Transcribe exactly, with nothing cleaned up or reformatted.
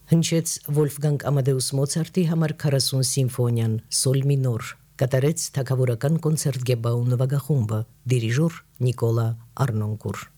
Հնչեց Վոլֆգանգ Ամադեուս Մոցարտի համար քառասուն սիմֆոնիան Սոլ մինոր, կատարեց թագավորական կոնցերտ Գեբաու նվագախումբը, դիրիժոր Նիկոլա Արնոնկուր։